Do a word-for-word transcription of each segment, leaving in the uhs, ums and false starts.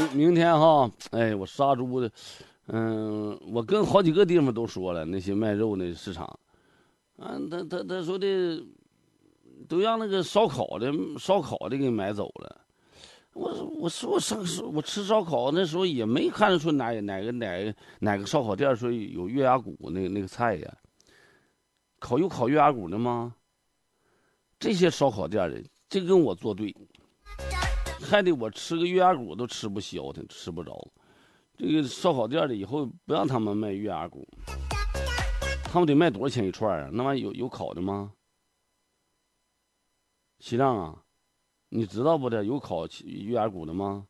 明天哈，哎，我杀猪的，嗯，我跟好几个地方都说了，那些卖肉那市场，啊，他他他说的都让那个烧烤的烧烤的给买走了。我我说我上我吃烧烤那时候也没看出哪哪个哪个哪个烧烤店说有月牙骨那那个菜呀，烤有烤月牙骨的吗？这些烧烤店的，这跟我作对，害得我吃个月牙骨都吃不消停，吃不着。这个烧烤店的以后不让他们卖月牙骨，他们得卖多少钱一串啊？那玩意有有烤的吗？西亮啊，你知道不的？有烤月牙骨的吗？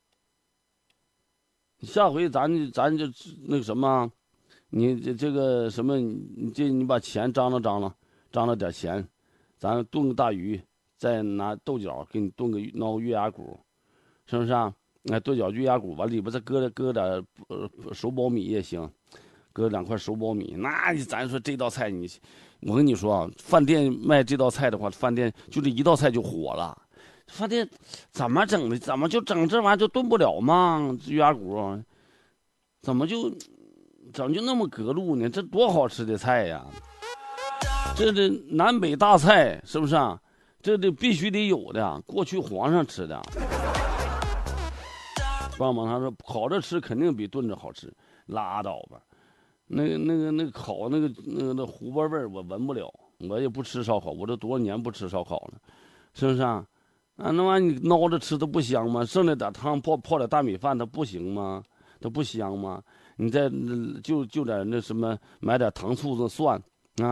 下回咱咱就那个什么，你这这个什么，你这你把钱张罗张罗，张罗点钱，咱炖个大鱼，再拿豆角给你炖个捞个月牙骨，是不是啊？那剁角月牙骨，完里边再搁搁点呃熟苞米也行，搁两块熟苞米。那你咱说这道菜你，我跟你说啊，饭店卖这道菜的话，饭店就这一道菜就火了。饭店怎么整的？怎么就整这玩意儿就炖不了吗？月牙骨怎么就怎么就那么隔路呢？这多好吃的菜呀！这这南北大菜是不是啊？这这必须得有的，过去皇上吃的。帮忙他说烤着吃肯定比炖着好吃，拉倒吧。那个那个那个烤那个那个那糊巴味儿我闻不了，我也不吃烧烤，我这多少年不吃烧烤了，是不是啊？啊，那玩意儿你捞着吃它不香吗？剩下点汤泡泡点大米饭它不行吗？它不香吗？你再就就点那什么买点糖醋子蒜